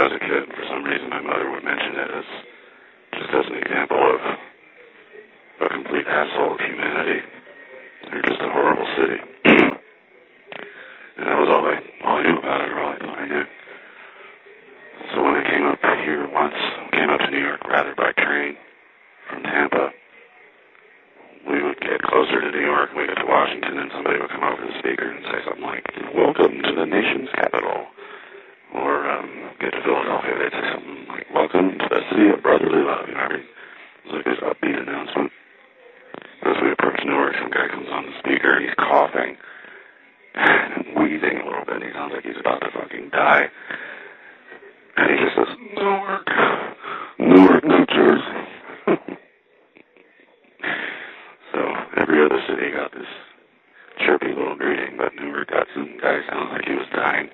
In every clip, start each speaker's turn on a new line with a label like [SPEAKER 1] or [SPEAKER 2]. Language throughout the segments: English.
[SPEAKER 1] was a kid, for some reason my mother would mention it just as an example of a complete asshole of humanity. They're just a horrible city. And that was all I knew about it, or all I thought I knew. So when I came up here once, came up to New York rather by train from Tampa, we would get closer to New York, we get to Washington, and somebody would come over the speaker and say something like, "Welcome to the nation's capital." Or get to Philadelphia, they'd say something like, "Welcome to the city of brotherly love." You know, it was like this upbeat announcement. As we approach Newark, some guy comes on the speaker and he's coughing and wheezing a little bit. He sounds like he's about to fucking die. And he just says, Newark, New Jersey. So every other city got this chirpy little greeting, but Newark got some guy sounding like he was dying.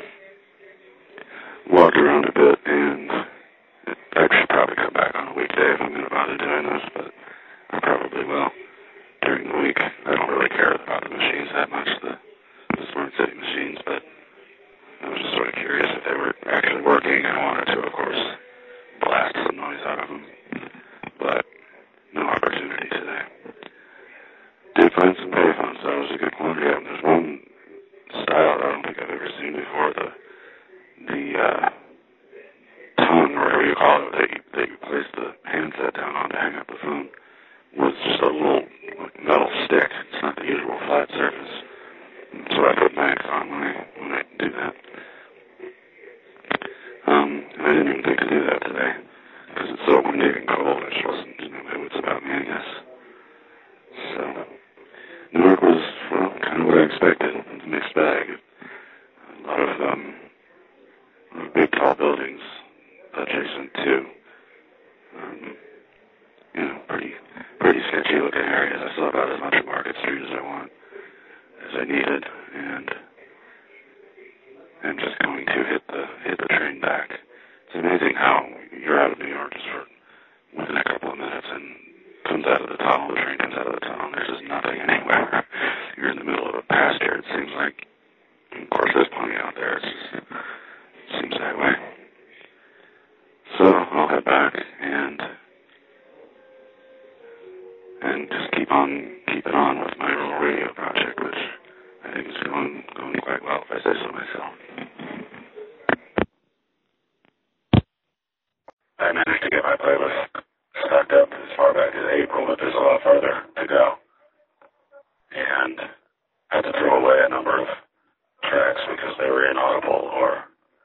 [SPEAKER 1] Walked around a bit, and I should probably come back on a weekday if I'm going to bother doing this, but I probably will during the week. I don't really care about the machines that much, the Smart City machines, but I was just sort of curious if they were actually working. I wanted to, of course, blast some noise out of them, but no opportunity today. Did find some payphones, so it was a good quantity of them. There's one style that I don't think I've ever seen before, the tongue, or whatever you call it, that you place the handset down on to hang up the phone, was just a little metal stick. It's not the usual flat surface. So I put mags on when I do that. I didn't even think to do that today, because it's so windy and cold. I just wasn't, it's about me, I guess. So, Newark was, well, kind of what I expected. It's a mixed bag. A lot of big, tall buildings adjacent to, pretty sketchy looking areas. I saw about as much Market Street as I needed, and just going to hit the train back. It's amazing how you're out of New York just for within a couple of minutes, and comes out of the tunnel. The train comes out of the tunnel, and there's just nothing anywhere. You're in the middle of a pasture. It seems like. Of course, there's plenty out there. It seems that way. So I'll head back and just keep it on with my little radio project, which I think is going quite well, if I say so myself. I managed to get my playlist stacked up as far back as April, but there's a lot further to go. And I had to throw away a number of tracks because they were inaudible or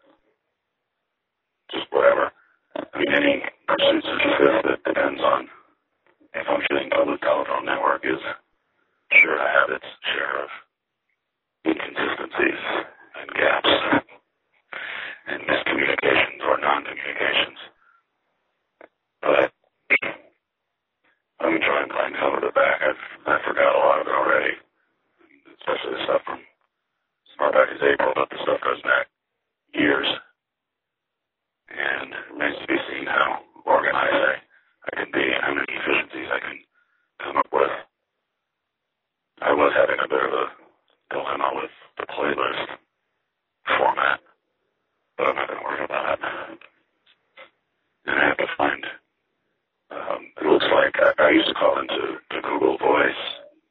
[SPEAKER 1] just whatever. I mean, any pursuits of the fifth that depends on a functioning public telephone network is sure to have its share of inconsistencies and gaps and miscommunications or non-communications. But I'm enjoying playing some of it back. I forgot a lot of it already, especially the stuff from as far back as April, but the stuff goes back years. And it remains to be seen how organized I can be and how many efficiencies I can come up with. I was having a bit of a dilemma with the playlist format, but I'm not going to worry about it. And I have to find, it looks like, I used to call into Google Voice,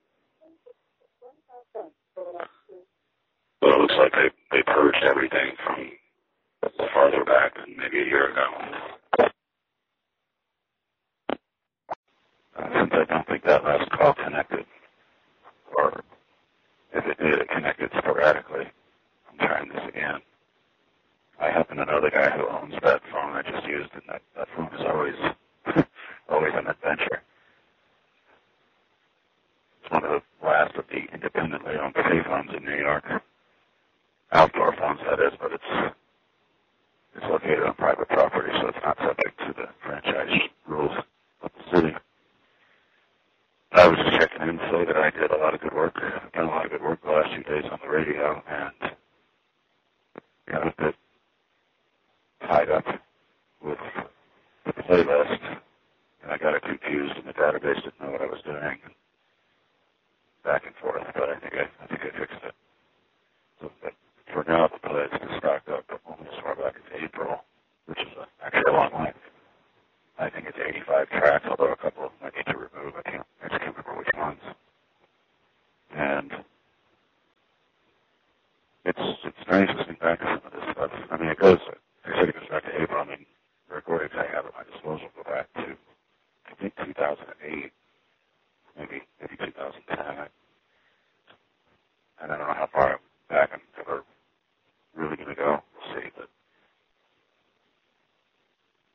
[SPEAKER 1] but it looks like they purged everything from farther back than maybe a year ago. Since I don't think that last call connected, or if it did, it connected sporadically. I'm trying this again. I happen to know the guy who owns that phone I just used, and that phone is always always an adventure. It's one of the last of the independently owned payphones in New York. Outdoor phones, that is, but it's located on private property, so it's not subject to the franchise rules of the city. I was just checking in to say that I did a lot of good work. I've done a lot of good work the last 2 days on the radio, and got a bit tied up with the playlist, and I got it confused, and the database didn't know what I was doing, back and forth. But I think I fixed it. So, but for now, the playlist is stocked up only as far back as April.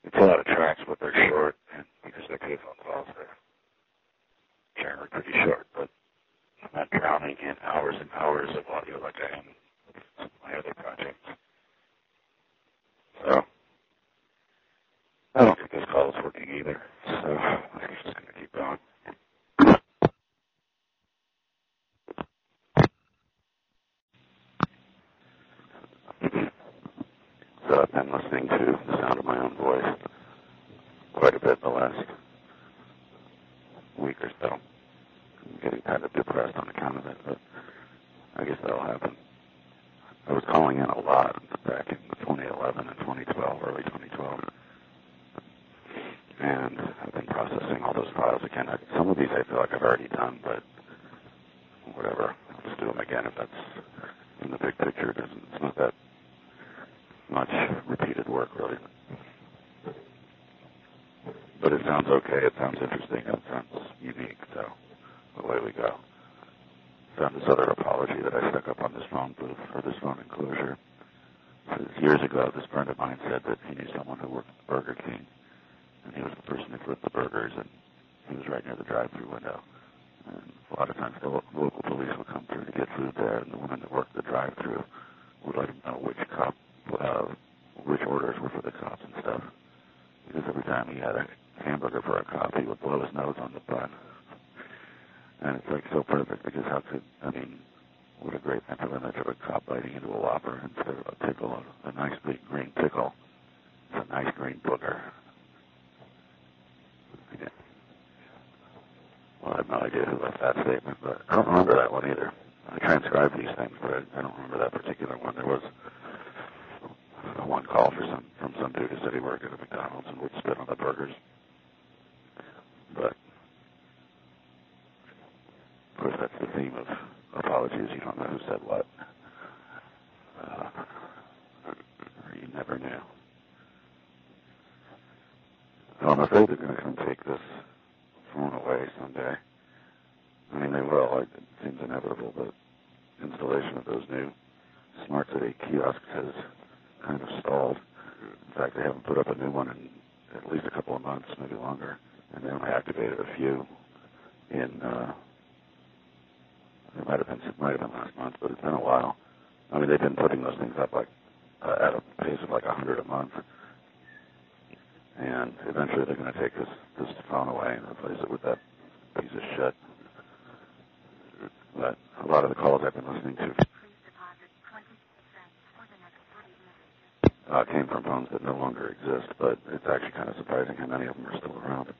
[SPEAKER 1] It's a lot of tracks, but they're short, and because they're payphone calls, they're generally pretty short, but I'm not drowning in hours and hours of audio like I am with some of my other projects. So, I don't think this call is working either, so I'm just going to keep going. So I've been listening to the sound of my own voice quite a bit the last week or so. I'm getting kind of depressed on account of it, but I guess that'll happen. I was calling in a lot back in 2011 and 2012, early 2012. And I've been processing all those files again. Some of these I feel like I've already done, but whatever. I'll just do them again if that's in the big picture. It's not that much repeated work, really. But it sounds okay. It sounds interesting. It sounds unique, so away we go. Found this other apology that I stuck up on this phone booth for this phone enclosure. Years ago, this friend of mine said that he knew someone who worked at Burger King, and he was the person who flipped the burgers, and he was right near the drive-thru window. And a lot of times the local police would come through to get food there, and the woman that worked the drive-thru would let him know which orders were for the cops and stuff. Because every time he had a hamburger for a cop, he would blow his nose on the bun. And it's like so perfect because what a great mental image of a cop biting into a Whopper instead of a pickle, a nice big green pickle. It's a nice green booger. Yeah. Well, I have no idea who left that statement, but I don't remember that one either. I transcribe these things, but I don't remember that particular one. There was one call from some dude who said he worked at a McDonald's and would spit on the burgers. But, of course, that's the theme of apologies. You don't know who said what. Or you never knew. So I'm afraid they're going to come take this phone away someday. I mean, they will. It seems inevitable, but installation of those new Smart City kiosks has kind of stalled. In fact, they haven't put up a new one in at least a couple of months, maybe longer. And they only activated a few in, it might have been last month, but it's been a while. I mean, they've been putting those things up like at a pace of like 100 a month. And eventually they're going to take this phone away and replace it with that piece of shit. But a lot of the calls I've been listening to came from phones that no longer exist, but it's actually kind of surprising how many of them are still